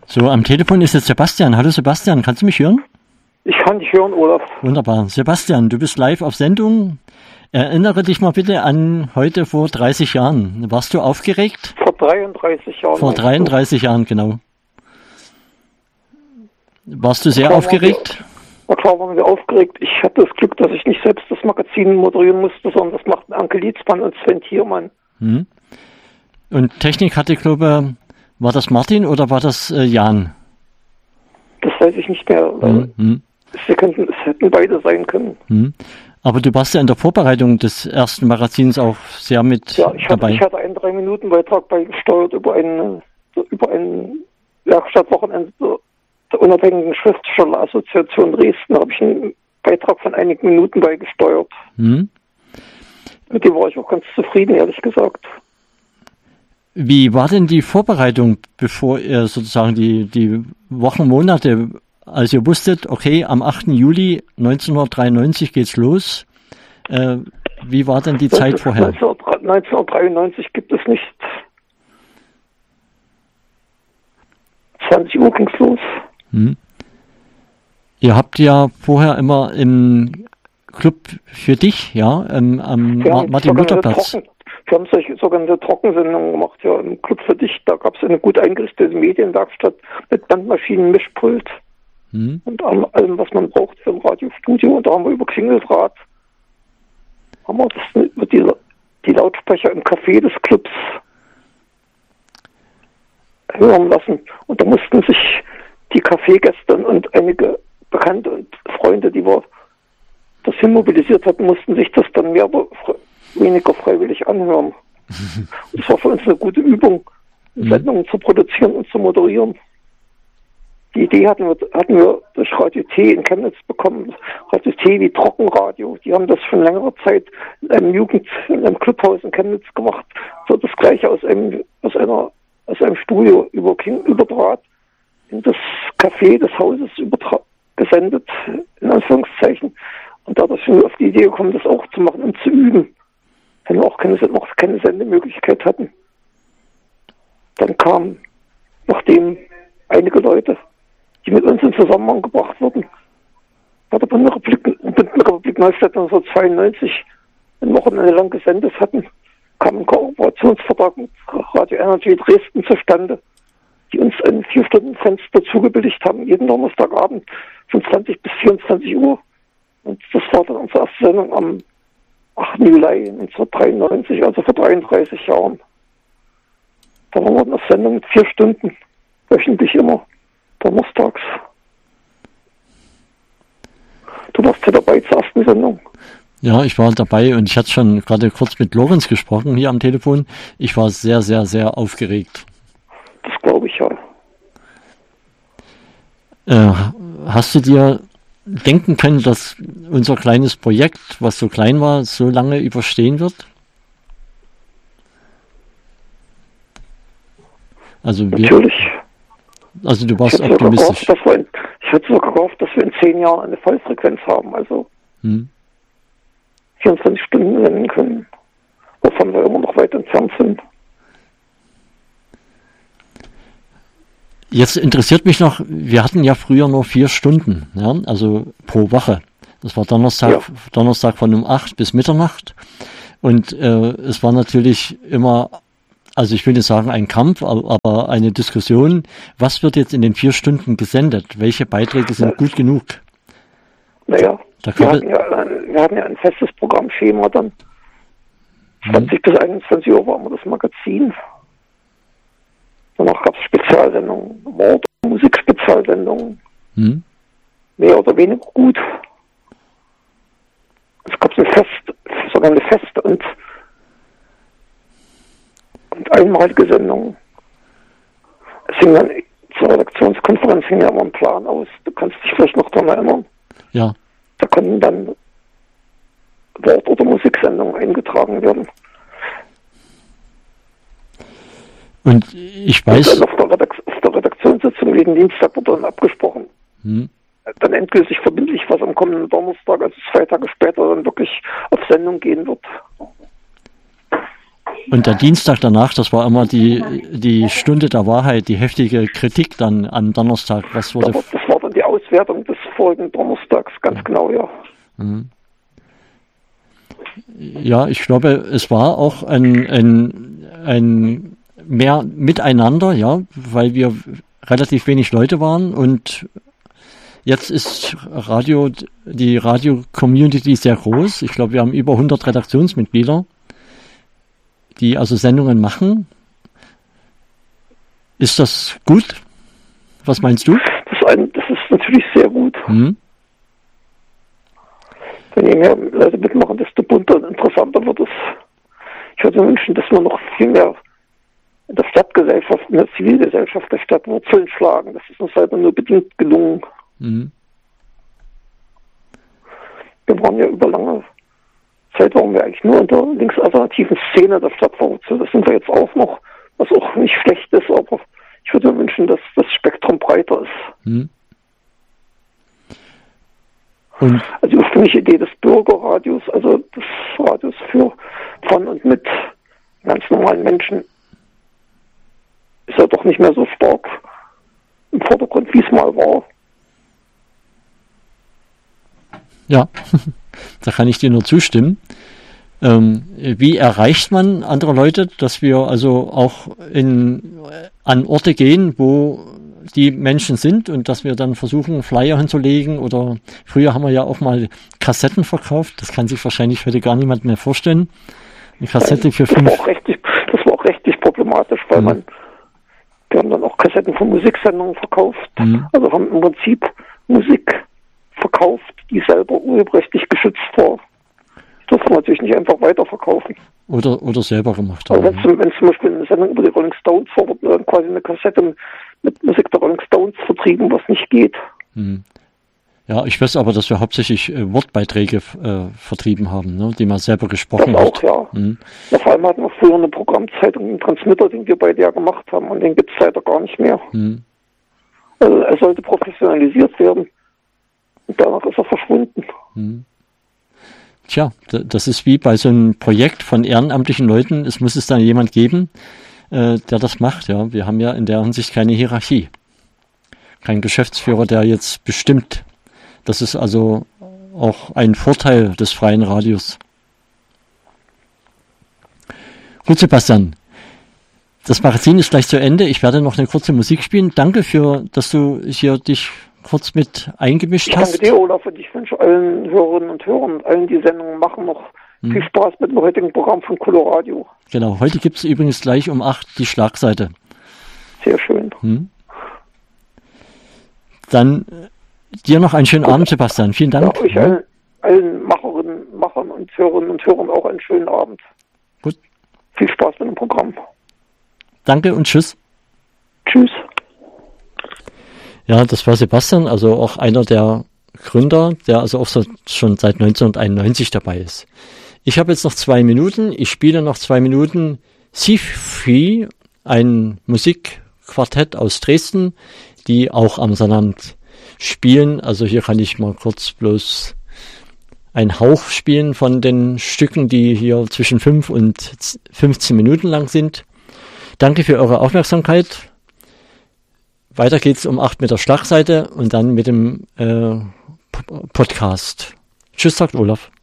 So, am Telefon ist jetzt Sebastian. Hallo Sebastian, kannst du mich hören? Ich kann dich hören, Olaf. Wunderbar. Sebastian, du bist live auf Sendung. Erinnere dich mal bitte an heute vor 30 Jahren. Warst du aufgeregt? Vor 33 Jahren. Vor 33 Jahren, genau. Warst du sehr aufgeregt? Na klar waren wir aufgeregt. Ich hatte das Glück, dass ich nicht selbst das Magazin moderieren musste, sondern das machten Anke Lietzmann und Sven Thiermann. Und Technik hatte, glaube ich, war das Martin oder war das Jan? Das weiß ich nicht mehr. Es hätten beide sein können. Aber du warst ja in der Vorbereitung des ersten Magazins auch sehr mit dabei. Ich hatte einen 3-Minuten-Beitrag beigesteuert über ein Werkstattwochenende der Unabhängigen Schriftstellerassoziation Dresden. Da habe ich einen Beitrag von einigen Minuten beigesteuert. Mit dem war ich auch ganz zufrieden, ehrlich gesagt. Wie war denn die Vorbereitung, bevor ihr sozusagen die Wochen, Monate, als ihr wusstet, okay, am 8. Juli 1993 geht's los? Wie war denn die Zeit vorher? 1993 gibt es nicht. 20 Uhr ging's los. Ihr habt ja vorher immer im Club für dich, ja, am Martin-Luther-Platz. Wir haben solche sogenannte Trockensendungen gemacht, ja, im Club für dich. Da gab es eine gut eingerichtete Medienwerkstatt mit Bandmaschinen, Mischpult und allem, was man braucht für ein Radiostudio. Und da haben wir über Klingeldraht die Lautsprecher im Café des Clubs hören lassen. Und da mussten sich die Kaffeegäste und einige Bekannte und Freunde, die wir das hinmobilisiert hatten, mussten sich das dann mehr oder weniger freiwillig anhören. Und es war für uns eine gute Übung, Sendungen zu produzieren und zu moderieren. Die Idee hatten wir durch Radio T in Chemnitz bekommen. Radio T wie Trockenradio. Die haben das schon längere Zeit in einem Clubhaus in Chemnitz gemacht. So das Gleiche aus einem Studio über Draht in das Café des Hauses gesendet, in Anführungszeichen. Und dadurch sind wir auf die Idee gekommen, das auch zu machen und zu üben, wenn wir auch keine Sendemöglichkeit hatten. Dann kam, nachdem einige Leute, die mit uns in Zusammenhang gebracht wurden, bei der Bundesrepublik Neustadt 1992 ein Wochenende lang gesendet hatten, kam ein Kooperationsvertrag mit Radio Energy Dresden zustande, die uns ein 4-Stunden-Fenster zugebilligt haben, jeden Donnerstagabend von 20 bis 24 Uhr. Und das war dann unsere erste Sendung am 8. Juli 1993, also vor 33 Jahren. Da waren wir in der Sendung mit 4 Stunden, wöchentlich immer, donnerstags. Du warst ja dabei zur ersten Sendung. Ja, ich war dabei und ich hatte schon gerade kurz mit Lorenz gesprochen hier am Telefon. Ich war sehr, sehr, sehr aufgeregt. Das glaube ich, ja. Hast du dir denken können, dass unser kleines Projekt, was so klein war, so lange überstehen wird? Also natürlich. Also du warst optimistisch. Ich hätte sogar gehofft, dass wir in 10 Jahren eine Vollfrequenz haben, also 24 Stunden senden können, wovon wir immer noch weit entfernt sind. Jetzt interessiert mich noch, wir hatten ja früher nur 4 Stunden, ja, also pro Woche. Das war Donnerstag von um 8 bis Mitternacht. Und es war natürlich immer, also ich will nicht sagen ein Kampf, aber eine Diskussion, was wird jetzt in den 4 Stunden gesendet? Welche Beiträge sind gut genug? Naja, wir hatten ja ein festes Programmschema dann. 20 bis 21 Uhr war immer das Magazin. Danach gab es Spezialsendungen, Mord- und Musikspezialsendungen. Mehr oder weniger gut. Es gab sogar eine feste und einmalige Sendung. Es hing dann zur Redaktionskonferenz ja immer ein Plan aus. Du kannst dich vielleicht noch daran erinnern. Ja. Da konnten dann Wort- oder Musiksendungen eingetragen werden. Und ich weiß... Und dann auf der Redaktionssitzung jeden Dienstag wurde dann abgesprochen. Dann endgültig verbindlich, was am kommenden Donnerstag, also 2 Tage später, dann wirklich auf Sendung gehen wird. Und der Dienstag danach, das war immer die Stunde der Wahrheit, die heftige Kritik dann am Donnerstag. Was wurde? Das war dann die Auswertung des vorigen Donnerstags, ganz genau, ja. Mhm. Ja, ich glaube, es war auch ein mehr Miteinander, ja, weil wir relativ wenig Leute waren und jetzt ist die Radio-Community sehr groß. Ich glaube, wir haben über 100 Redaktionsmitglieder, die also Sendungen machen. Ist das gut? Was meinst du? Das ist natürlich sehr gut. Mhm. Wenn je mehr Leute mitmachen, desto bunter und interessanter wird es. Ich würde mir wünschen, dass wir noch viel mehr in der Stadtgesellschaft, in der Zivilgesellschaft der Stadt Wurzeln schlagen. Das ist uns leider nur bedingt gelungen. Mhm. Wir waren ja über lange Zeit, waren wir eigentlich nur in der linksalternativen Szene der Stadt verwurzelt. Das sind wir jetzt auch noch, was auch nicht schlecht ist, aber ich würde mir wünschen, dass das Spektrum breiter ist. Mhm. Und also die ursprüngliche Idee des Bürgerradios, also des Radios von und mit ganz normalen Menschen, ist ja doch nicht mehr so stark im Vordergrund, wie es mal war. Ja, da kann ich dir nur zustimmen. Wie erreicht man andere Leute, dass wir also auch an Orte gehen, wo die Menschen sind und dass wir dann versuchen, Flyer hinzulegen oder früher haben wir ja auch mal Kassetten verkauft, das kann sich wahrscheinlich heute gar niemand mehr vorstellen. Eine Kassette für 5. Das war auch rechtlich problematisch, weil wir haben dann auch Kassetten von Musiksendungen verkauft, also haben im Prinzip Musik verkauft, die selber urheberrechtlich geschützt war. Das durfte man natürlich nicht einfach weiterverkaufen. Oder selber gemacht haben. Aber wenn zum Beispiel eine Sendung über die Rolling Stones war, wird dann quasi eine Kassette mit Musik der Rolling Stones vertrieben, was nicht geht. Ja, ich weiß aber, dass wir hauptsächlich Wortbeiträge vertrieben haben, ne, die man selber gesprochen das hat. Auch, ja. Ja. Vor allem hatten wir früher eine Programmzeitung, einen Transmitter, den wir bei der gemacht haben, und den gibt es leider gar nicht mehr. Also er sollte professionalisiert werden. Und danach ist er verschwunden. Tja, das ist wie bei so einem Projekt von ehrenamtlichen Leuten. Es muss dann jemand geben, der das macht. Ja, wir haben ja in der Hinsicht keine Hierarchie. Kein Geschäftsführer, der jetzt bestimmt. Das ist also auch ein Vorteil des freien Radios. Gut, Sebastian. Das Magazin ist gleich zu Ende. Ich werde noch eine kurze Musik spielen. Danke dass du hier dich kurz mit eingemischt hast. Danke dir, Olaf, und ich wünsche allen Hörerinnen und Hörern und allen, die Sendungen machen, noch viel Spaß mit dem heutigen Programm von Coloradio. Genau, heute gibt es übrigens gleich um 8 die Schlagseite. Sehr schön. Dann dir noch einen schönen Abend, Sebastian. Vielen Dank. Ja, euch allen Machern und Hörerinnen und Hörern auch einen schönen Abend. Gut. Viel Spaß mit dem Programm. Danke und tschüss. Tschüss. Ja, das war Sebastian, also auch einer der Gründer, der also auch schon seit 1991 dabei ist. Ich habe jetzt noch 2 Minuten. Ich spiele noch 2 Minuten Siegfried, ein Musikquartett aus Dresden, die auch am Sonnabend spielen. Also hier kann ich mal kurz bloß einen Hauch spielen von den Stücken, die hier zwischen 5 und 15 Minuten lang sind. Danke für eure Aufmerksamkeit. Weiter geht's um 8 mit der Schlagseite und dann mit dem Podcast. Tschüss, sagt Olaf.